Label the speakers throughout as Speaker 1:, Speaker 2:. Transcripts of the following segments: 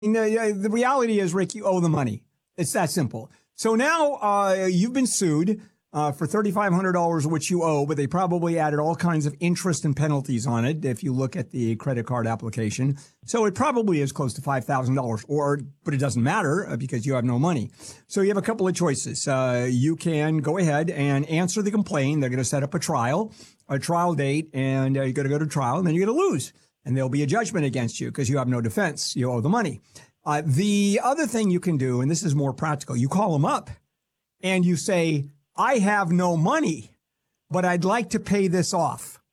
Speaker 1: The reality is, Rick, you owe the money. It's that simple. So now you've been sued for $3,500, which you owe, but they probably added all kinds of interest and penalties on it if you look at the credit card application. So it probably is close to $5,000, but it doesn't matter because you have no money. So you have a couple of choices. You can go ahead and answer the complaint. They're going to set up a trial date, and you're going to go to trial, and then you're going to lose. And there'll be a judgment against you because you have no defense. You owe the money. The other thing you can do, and this is more practical, you call them up and you say, I have no money, but I'd like to pay this off.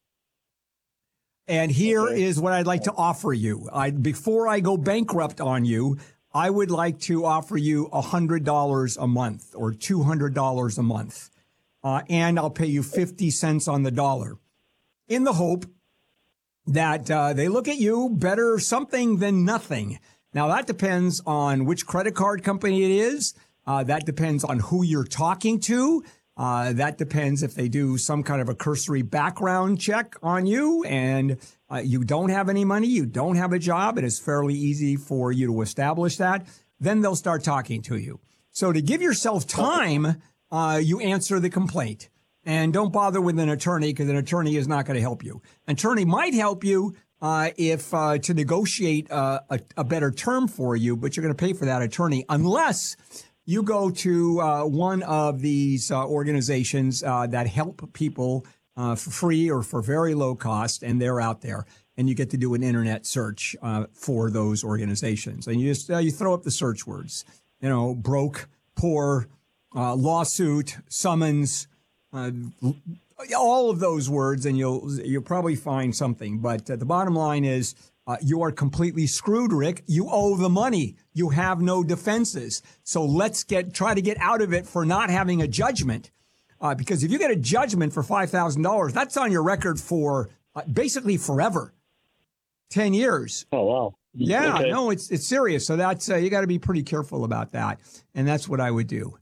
Speaker 1: And here is what I'd like to offer you. Before I go bankrupt on you, I would like to offer you $100 a month or $200 a month. And I'll pay you 50 cents on the dollar in the hope that they look at you better something than nothing. Now, that depends on which credit card company it is. That depends on who you're talking to. That depends if they do some kind of a cursory background check on you and you don't have any money, you don't have a job. It is fairly easy for you to establish that. Then they'll start talking to you. So to give yourself time, you answer the complaint. And don't bother with an attorney because an attorney is not going to help you. An attorney might help you if to negotiate a better term for you, but you're going to pay for that attorney unless you go to one of these organizations that help people for free or for very low cost, and they're out there. And you get to do an internet search for those organizations. And you just you throw up the search words, broke, poor, lawsuit, summons, all of those words, and you'll probably find something. But the bottom line is you are completely screwed, Rick. You owe the money. You have no defenses. So let's try to get out of it for not having a judgment. Because if you get a judgment for $5,000, that's on your record for basically forever. 10 years.
Speaker 2: Oh, wow.
Speaker 1: Yeah,
Speaker 2: okay.
Speaker 1: No, it's serious. So that's you got to be pretty careful about that. And that's what I would do.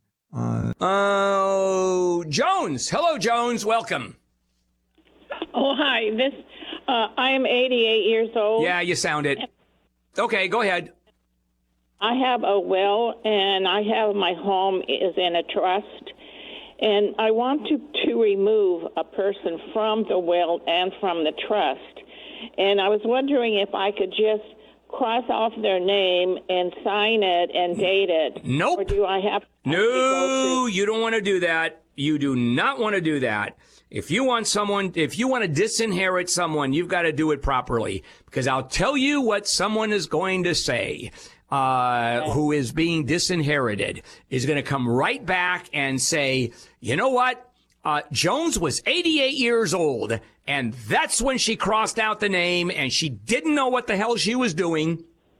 Speaker 3: Jones. Hello, Jones. Welcome.
Speaker 4: Oh, hi. I am 88 years old.
Speaker 3: Yeah, you sound it. Okay, go ahead.
Speaker 4: I have a will, and I have my home is in a trust, and I want to remove a person from the will and from the trust. And I was wondering if I could just cross off their name and sign it and date it.
Speaker 3: Nope.
Speaker 4: Or do I have to
Speaker 3: No, you don't want to do that. You do not want to do that. If you want to disinherit someone, you've got to do it properly. Because I'll tell you what someone is going to say, who is being disinherited, is going to come right back and say, you know what? Jones was 88 years old, and that's when she crossed out the name, and she didn't know what the hell she was doing.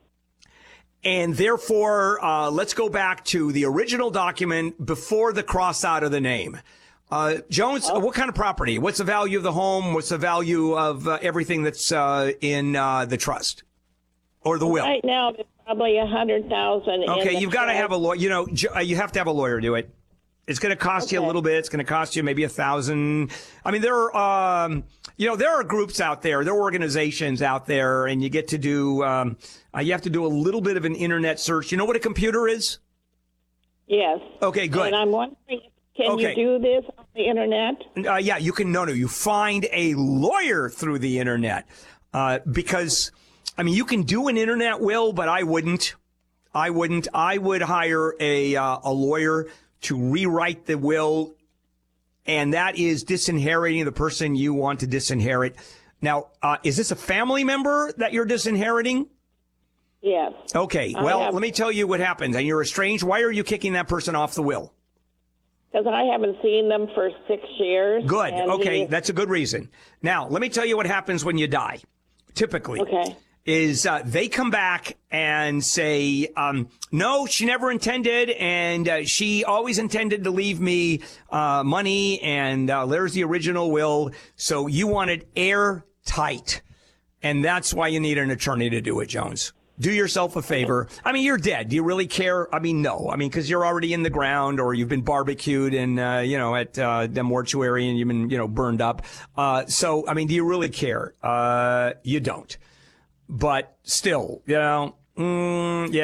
Speaker 3: And therefore, let's go back to the original document before the cross out of the name. Jones, what kind of property? What's the value of the home? What's the value of everything that's in the trust or the will?
Speaker 4: Right now, there's probably $100,000.
Speaker 3: Okay, you've got to have a lawyer. You have to have a lawyer do it. It's going to cost you a little bit. It's going to cost you maybe $1,000. I mean, there are groups out there, there are organizations out there, and you get to do. You have to do a little bit of an internet search. You know what a computer is?
Speaker 4: Yes.
Speaker 3: Okay, good.
Speaker 4: And I'm wondering, can you do this on the internet?
Speaker 3: Yeah, you can. No, you find a lawyer through the internet because, I mean, you can do an internet will, but I wouldn't. I would hire a lawyer to rewrite the will, and that is disinheriting the person you want to disinherit. Now, is this a family member that you're disinheriting?
Speaker 4: Yes.
Speaker 3: Okay, well, let me tell you what happens. And you're estranged. Why are you kicking that person off the will?
Speaker 4: Because I haven't seen them for 6 years.
Speaker 3: Good. Okay, that's a good reason. Now, let me tell you what happens when you die, typically.
Speaker 4: Okay.
Speaker 3: Is they come back and say, no, she never intended, and she always intended to leave me money, and there's the original will. So you want it airtight, and that's why you need an attorney to do it, Jones. Do yourself a favor. I mean, you're dead. Do you really care? I mean, no. I mean, because you're already in the ground, or you've been barbecued and, at the mortuary, and you've been, burned up. So, I mean, do you really care? You don't. But still, Yeah.